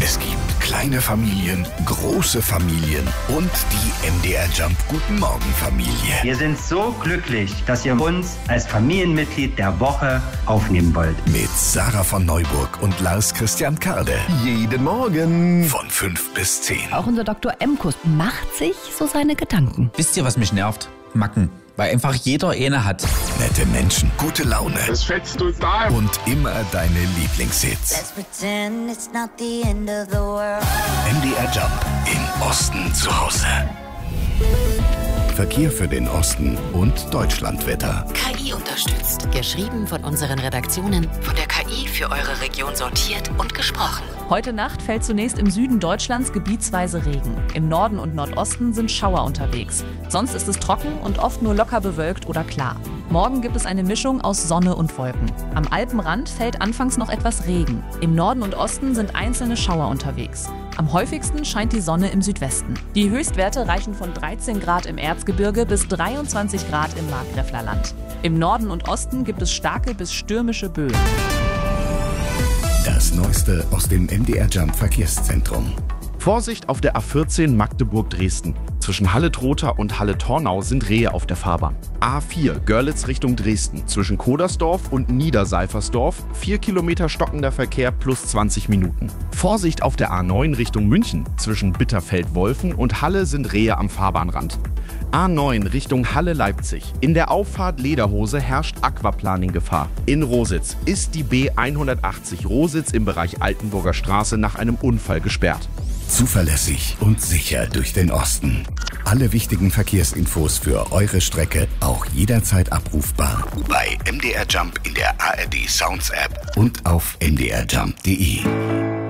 Es gibt kleine Familien, große Familien und die MDR Jump Guten Morgen Familie. Wir sind so glücklich, dass ihr uns als Familienmitglied der Woche aufnehmen wollt. Mit Sarah von Neuburg und Lars Christian Karde. Jeden Morgen. Von 5 bis 10. Auch unser Dr. Emkus macht sich so seine Gedanken. Wisst ihr, was mich nervt? Macken. Weil einfach jeder eine hat. Nette Menschen, gute Laune. Das fetzt total. Und immer deine Lieblingshits. Let's pretend it's not the end of the world. MDR Jump im Osten zu Hause. Verkehr für den Osten und Deutschlandwetter. KI unterstützt. Geschrieben von unseren Redaktionen, von der KI für eure Region sortiert und gesprochen. Heute Nacht fällt zunächst im Süden Deutschlands gebietsweise Regen. Im Norden und Nordosten sind Schauer unterwegs. Sonst ist es trocken und oft nur locker bewölkt oder klar. Morgen gibt es eine Mischung aus Sonne und Wolken. Am Alpenrand fällt anfangs noch etwas Regen. Im Norden und Osten sind einzelne Schauer unterwegs. Am häufigsten scheint die Sonne im Südwesten. Die Höchstwerte reichen von 13 Grad im Erzgebirge bis 23 Grad im Markgräflerland. Im Norden und Osten gibt es starke bis stürmische Böen. Das Neueste aus dem MDR Jump Verkehrszentrum. Vorsicht auf der A14 Magdeburg-Dresden. Zwischen Halle-Trotha und Halle-Tornau sind Rehe auf der Fahrbahn. A4 Görlitz Richtung Dresden. Zwischen Kodersdorf und Niederseifersdorf 4 Kilometer stockender Verkehr plus 20 Minuten. Vorsicht auf der A9 Richtung München. Zwischen Bitterfeld-Wolfen und Halle sind Rehe am Fahrbahnrand. A9 Richtung Halle-Leipzig. In der Auffahrt Lederhose herrscht Aquaplaning-Gefahr. In Rositz ist die B180 Rositz im Bereich Altenburger Straße nach einem Unfall gesperrt. Zuverlässig und sicher durch den Osten. Alle wichtigen Verkehrsinfos für eure Strecke auch jederzeit abrufbar. Bei MDR Jump in der ARD Sounds App und auf mdrjump.de.